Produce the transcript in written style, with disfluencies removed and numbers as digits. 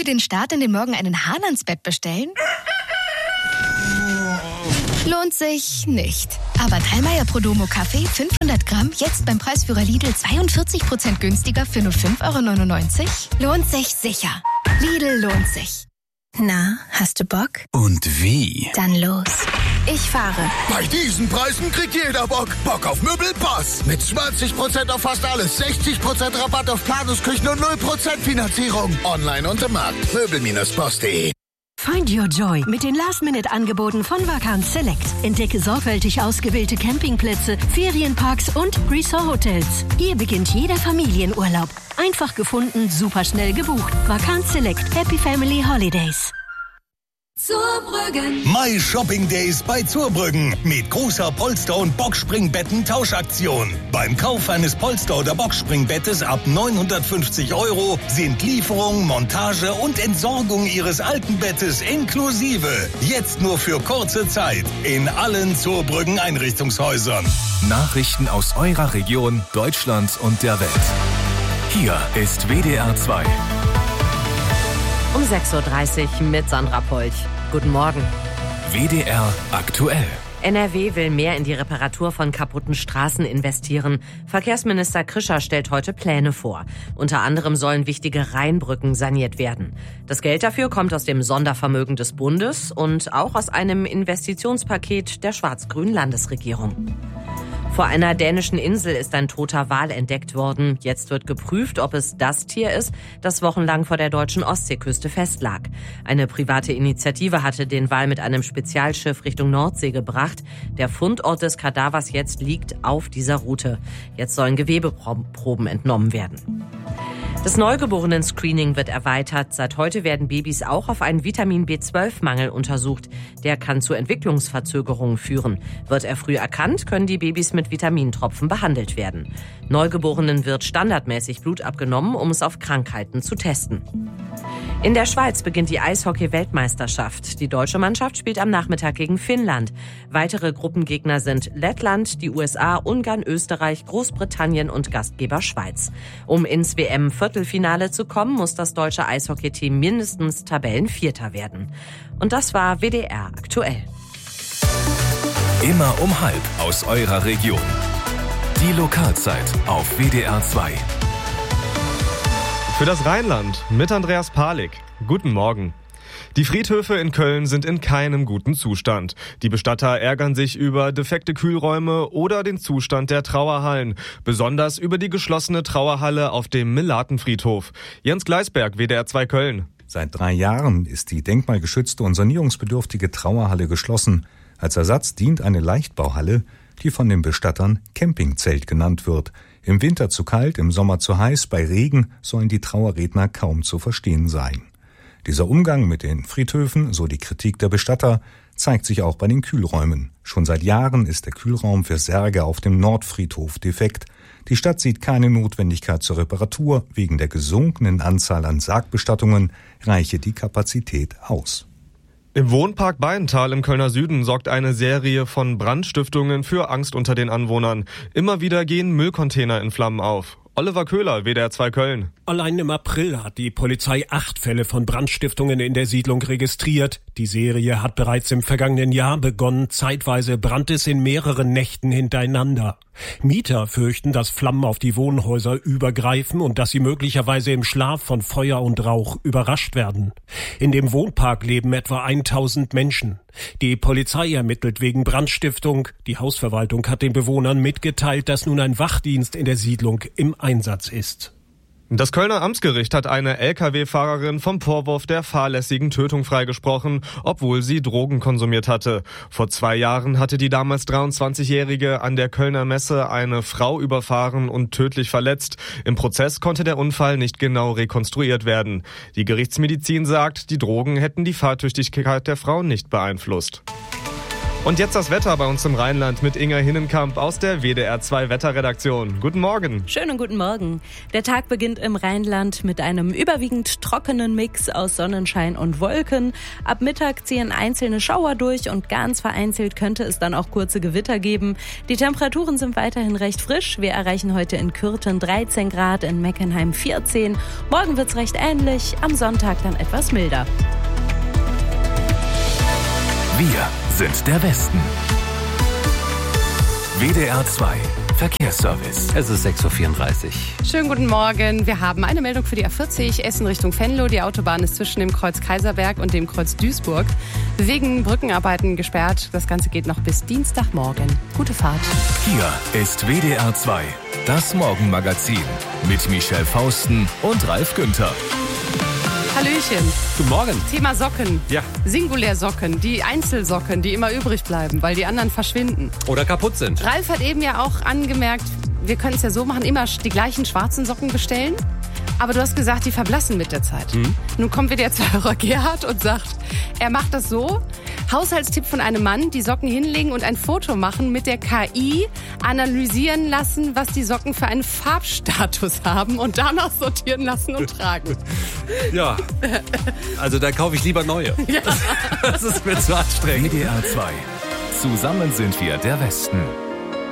den Start in den Morgen einen Hahn ans Bett bestellen? Lohnt sich nicht. Aber Dallmayr Prodomo Kaffee 500 Gramm jetzt beim Preisführer Lidl 42% günstiger für nur 5,99 €? Lohnt sich sicher. Lidl lohnt sich. Na, hast du Bock? Und wie? Dann los. Ich fahre. Bei diesen Preisen kriegt jeder Bock. Bock auf Möbelpass. Mit 20% auf fast alles, 60% Rabatt auf Planungsküchen und 0% Finanzierung. Online und im Markt. Möbel-Boss.de. Find your joy mit den Last-Minute-Angeboten von Vacanz Select. Entdecke sorgfältig ausgewählte Campingplätze, Ferienparks und Resort-Hotels. Hier beginnt jeder Familienurlaub. Einfach gefunden, superschnell gebucht. Vacanz Select. Happy Family Holidays. Zurbrüggen. My Shopping Days bei Zurbrüggen mit großer Polster- und Boxspringbetten-Tauschaktion. Beim Kauf eines Polster- oder Boxspringbettes ab 950 € sind Lieferung, Montage und Entsorgung Ihres alten Bettes inklusive. Jetzt nur für kurze Zeit in allen Zurbrüggen Einrichtungshäusern. Nachrichten aus eurer Region, Deutschland und der Welt. Hier ist WDR 2. Um 6.30 Uhr mit Sandra Polch. Guten Morgen. WDR aktuell. NRW will mehr in die Reparatur von kaputten Straßen investieren. Verkehrsminister Krischer stellt heute Pläne vor. Unter anderem sollen wichtige Rheinbrücken saniert werden. Das Geld dafür kommt aus dem Sondervermögen des Bundes und auch aus einem Investitionspaket der schwarz-grünen Landesregierung. Vor einer dänischen Insel ist ein toter Wal entdeckt worden. Jetzt wird geprüft, ob es das Tier ist, das wochenlang vor der deutschen Ostseeküste festlag. Eine private Initiative hatte den Wal mit einem Spezialschiff Richtung Nordsee gebracht. Der Fundort des Kadavers jetzt liegt auf dieser Route. Jetzt sollen Gewebeproben entnommen werden. Das Neugeborenen-Screening wird erweitert. Seit heute werden Babys auch auf einen Vitamin-B12-Mangel untersucht. Der kann zu Entwicklungsverzögerungen führen. Wird er früh erkannt, können die Babys mit Vitamintropfen behandelt werden. Neugeborenen wird standardmäßig Blut abgenommen, um es auf Krankheiten zu testen. In der Schweiz beginnt die Eishockey-Weltmeisterschaft. Die deutsche Mannschaft spielt am Nachmittag gegen Finnland. Weitere Gruppengegner sind Lettland, die USA, Ungarn, Österreich, Großbritannien und Gastgeber Schweiz. Um ins WM-Viertelfinale zu kommen, muss das deutsche Eishockey-Team mindestens Tabellenvierter werden. Und das war WDR aktuell. Immer um 12 aus eurer Region. Die Lokalzeit auf WDR 2. Für das Rheinland mit Andreas Palik. Guten Morgen. Die Friedhöfe in Köln sind in keinem guten Zustand. Die Bestatter ärgern sich über defekte Kühlräume oder den Zustand der Trauerhallen. Besonders über die geschlossene Trauerhalle auf dem Melatenfriedhof. Jens Gleisberg, WDR 2 Köln. Seit 3 Jahren ist die denkmalgeschützte und sanierungsbedürftige Trauerhalle geschlossen. Als Ersatz dient eine Leichtbauhalle, die von den Bestattern Campingzelt genannt wird. Im Winter zu kalt, im Sommer zu heiß, bei Regen sollen die Trauerredner kaum zu verstehen sein. Dieser Umgang mit den Friedhöfen, so die Kritik der Bestatter, zeigt sich auch bei den Kühlräumen. Schon seit Jahren ist der Kühlraum für Särge auf dem Nordfriedhof defekt. Die Stadt sieht keine Notwendigkeit zur Reparatur. Wegen der gesunkenen Anzahl an Sargbestattungen reiche die Kapazität aus. Im Wohnpark Bayenthal im Kölner Süden sorgt eine Serie von Brandstiftungen für Angst unter den Anwohnern. Immer wieder gehen Müllcontainer in Flammen auf. Oliver Köhler, WDR 2 Köln. Allein im April hat die Polizei 8 Fälle von Brandstiftungen in der Siedlung registriert. Die Serie hat bereits im vergangenen Jahr begonnen. Zeitweise brannt es in mehreren Nächten hintereinander. Mieter fürchten, dass Flammen auf die Wohnhäuser übergreifen und dass sie möglicherweise im Schlaf von Feuer und Rauch überrascht werden. In dem Wohnpark leben etwa 1000 Menschen. Die Polizei ermittelt wegen Brandstiftung. Die Hausverwaltung hat den Bewohnern mitgeteilt, dass nun ein Wachdienst in der Siedlung im Einsatz ist. Das Kölner Amtsgericht hat eine Lkw-Fahrerin vom Vorwurf der fahrlässigen Tötung freigesprochen, obwohl sie Drogen konsumiert hatte. Vor 2 Jahren hatte die damals 23-Jährige an der Kölner Messe eine Frau überfahren und tödlich verletzt. Im Prozess konnte der Unfall nicht genau rekonstruiert werden. Die Gerichtsmedizin sagt, die Drogen hätten die Fahrtüchtigkeit der Frau nicht beeinflusst. Und jetzt das Wetter bei uns im Rheinland mit Inga Hinnenkamp aus der WDR 2 Wetterredaktion. Guten Morgen. Schönen guten Morgen. Der Tag beginnt im Rheinland mit einem überwiegend trockenen Mix aus Sonnenschein und Wolken. Ab Mittag ziehen einzelne Schauer durch und ganz vereinzelt könnte es dann auch kurze Gewitter geben. Die Temperaturen sind weiterhin recht frisch. Wir erreichen heute in Kürten 13 Grad, in Meckenheim 14. Morgen wird's recht ähnlich, am Sonntag dann etwas milder. Wir sind der Westen. WDR 2 Verkehrsservice. Es ist 6.34 Uhr. Schönen guten Morgen. Wir haben eine Meldung für die A40 Essen Richtung Venlo. Die Autobahn ist zwischen dem Kreuz Kaiserberg und dem Kreuz Duisburg wegen Brückenarbeiten gesperrt. Das Ganze geht noch bis Dienstagmorgen. Gute Fahrt. Hier ist WDR 2, das Morgenmagazin mit Michelle Fausten und Ralf Günther. Hallöchen. Guten Morgen. Thema Socken. Ja. Singulärsocken, die Einzelsocken, die immer übrig bleiben, weil die anderen verschwinden. Oder kaputt sind. Ralf hat eben ja auch angemerkt, wir können es ja so machen, immer die gleichen schwarzen Socken bestellen. Aber du hast gesagt, die verblassen mit der Zeit. Nun kommt wieder der Zuhörer Gerhard und sagt, er macht das so. Haushaltstipp von einem Mann, die Socken hinlegen und ein Foto machen, mit der KI analysieren lassen, was die Socken für einen Farbstatus haben und danach sortieren lassen und tragen. Ja, also da kaufe ich lieber neue. Ja. Das ist mir zu anstrengend. WDR 2, zusammen sind wir der Westen.